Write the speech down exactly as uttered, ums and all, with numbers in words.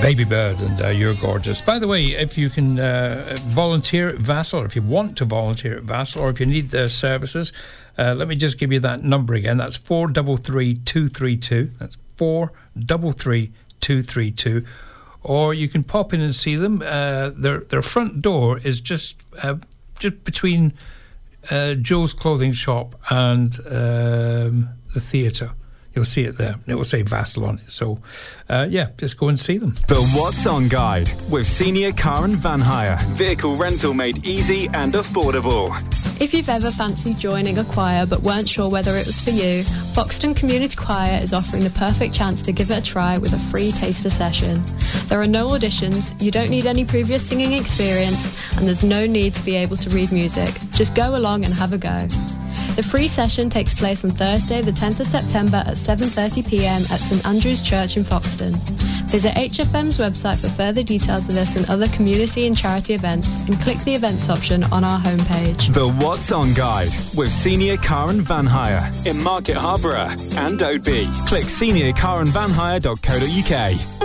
Baby Bird and uh, You're Gorgeous. By the way, if you can uh, volunteer at Vassal, or if you want to volunteer at Vassal, or if you need their services, uh, let me just give you that number again. That's four three three, two three two. That's four three three, two three two. Or you can pop in and see them. Uh, their their front door is just uh, just between uh, Joe's clothing shop and um, the theatre. You'll see it there. It will say Vassal on it. So, uh, yeah, just go and see them. The What's On Guide with Senior Car and Van Hire. Vehicle rental made easy and affordable. If you've ever fancied joining a choir but weren't sure whether it was for you, Foxton Community Choir is offering the perfect chance to give it a try with a free taster session. There are no auditions, you don't need any previous singing experience, and there's no need to be able to read music. Just go along and have a go. The free session takes place on Thursday the tenth of September at seven thirty p m at St Andrew's Church in Foxton. Visit H F M's website for further details of this and other community and charity events, and click the events option on our homepage. The What's On Guide with Senior Car and Van Hire in Market Harborough and Oadby. Click senior car and van hire dot co dot uk.